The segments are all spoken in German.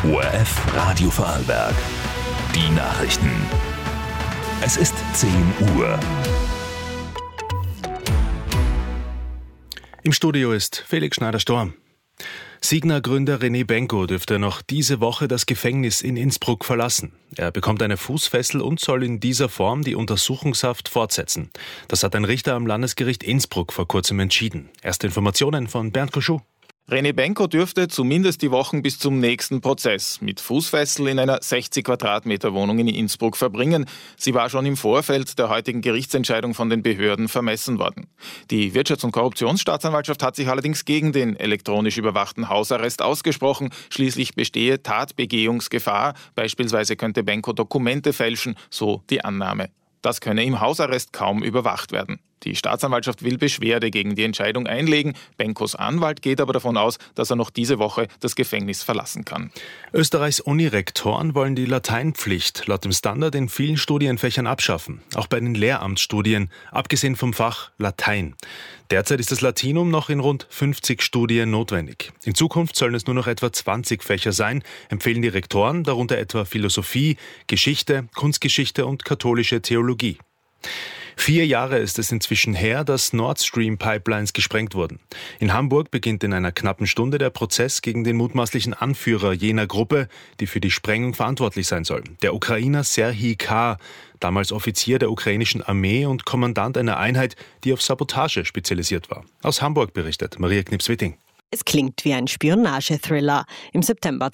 ORF Radio Vorarlberg. Die Nachrichten. Es ist 10 Uhr. Im Studio ist Felix Schneider-Storm. Signa-Gründer René Benko dürfte noch diese Woche das Gefängnis in Innsbruck verlassen. Er bekommt eine Fußfessel und soll in dieser Form die Untersuchungshaft fortsetzen. Das hat ein Richter am Landesgericht Innsbruck vor kurzem entschieden. Erste Informationen von Bernd Koschou. René Benko dürfte zumindest die Wochen bis zum nächsten Prozess mit Fußfessel in einer 60 Quadratmeter Wohnung in Innsbruck verbringen. Sie war schon im Vorfeld der heutigen Gerichtsentscheidung von den Behörden vermessen worden. Die Wirtschafts- und Korruptionsstaatsanwaltschaft hat sich allerdings gegen den elektronisch überwachten Hausarrest ausgesprochen. Schließlich bestehe Tatbegehungsgefahr. Beispielsweise könnte Benko Dokumente fälschen, so die Annahme. Das könne im Hausarrest kaum überwacht werden. Die Staatsanwaltschaft will Beschwerde gegen die Entscheidung einlegen. Benkos Anwalt geht aber davon aus, dass er noch diese Woche das Gefängnis verlassen kann. Österreichs Unirektoren wollen die Lateinpflicht laut dem Standard in vielen Studienfächern abschaffen. Auch bei den Lehramtsstudien, abgesehen vom Fach Latein. Derzeit ist das Latinum noch in rund 50 Studien notwendig. In Zukunft sollen es nur noch etwa 20 Fächer sein, empfehlen die Rektoren, darunter etwa Philosophie, Geschichte, Kunstgeschichte und katholische Theologie. 4 Jahre ist es inzwischen her, dass Nord Stream Pipelines gesprengt wurden. In Hamburg beginnt in einer knappen Stunde der Prozess gegen den mutmaßlichen Anführer jener Gruppe, die für die Sprengung verantwortlich sein soll. Der Ukrainer Serhij K., damals Offizier der ukrainischen Armee und Kommandant einer Einheit, die auf Sabotage spezialisiert war. Aus Hamburg berichtet Maria Knips-Witting. Es klingt wie ein Spionagethriller. Im September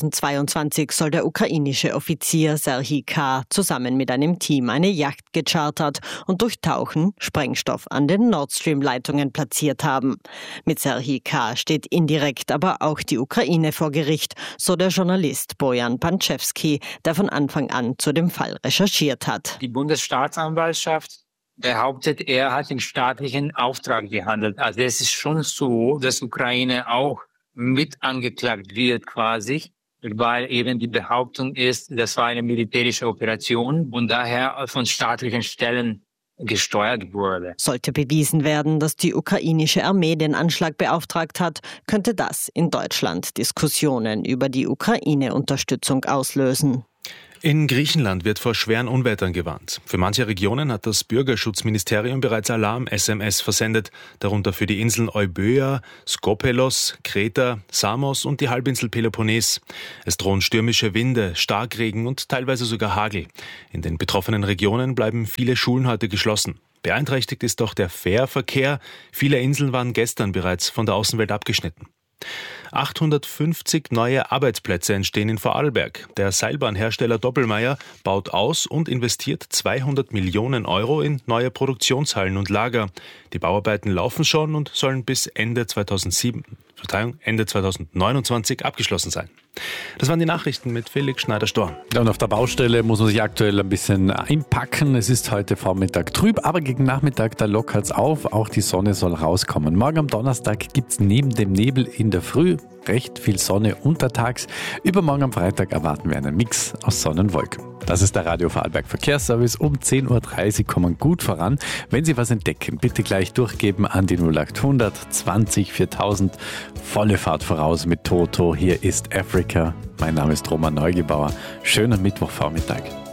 2022 soll der ukrainische Offizier Serhij K. zusammen mit einem Team eine Yacht gechartert und durch Tauchen Sprengstoff an den Nord Stream-Leitungen platziert haben. Mit Serhij K. steht indirekt aber auch die Ukraine vor Gericht, so der Journalist Bojan Panczewski, der von Anfang an zu dem Fall recherchiert hat. Die Bundesstaatsanwaltschaft behauptet, er hat im staatlichen Auftrag gehandelt. Also es ist schon so, dass Ukraine auch mit angeklagt wird quasi, weil eben die Behauptung ist, das war eine militärische Operation und daher von staatlichen Stellen gesteuert wurde. Sollte bewiesen werden, dass die ukrainische Armee den Anschlag beauftragt hat, könnte das in Deutschland Diskussionen über die Ukraine-Unterstützung auslösen. In Griechenland wird vor schweren Unwettern gewarnt. Für manche Regionen hat das Bürgerschutzministerium bereits Alarm-SMS versendet, darunter für die Inseln Euböa, Skopelos, Kreta, Samos und die Halbinsel Peloponnes. Es drohen stürmische Winde, Starkregen und teilweise sogar Hagel. In den betroffenen Regionen bleiben viele Schulen heute geschlossen. Beeinträchtigt ist auch der Fährverkehr. Viele Inseln waren gestern bereits von der Außenwelt abgeschnitten. 850 neue Arbeitsplätze entstehen in Vorarlberg. Der Seilbahnhersteller Doppelmayr baut aus und investiert 200 Millionen Euro in neue Produktionshallen und Lager. Die Bauarbeiten laufen schon und sollen bis Ende 2029 abgeschlossen sein. Das waren die Nachrichten mit Felix Schneider-Storm. Ja, und auf der Baustelle muss man sich aktuell ein bisschen einpacken. Es ist heute Vormittag trüb, aber gegen Nachmittag, da lockert es auf. Auch die Sonne soll rauskommen. Morgen am Donnerstag gibt es neben dem Nebel in der Früh recht viel Sonne untertags. Übermorgen am Freitag erwarten wir einen Mix aus Sonne und Wolken. Das ist der Radio Vorarlberg Verkehrsservice. Um 10.30 Uhr kommen gut voran. Wenn Sie was entdecken, bitte gleich durchgeben an die 0800 20 4000. Volle Fahrt voraus mit Toto. Hier ist Africa. Mein Name ist Roman Neugebauer. Schönen Mittwochvormittag.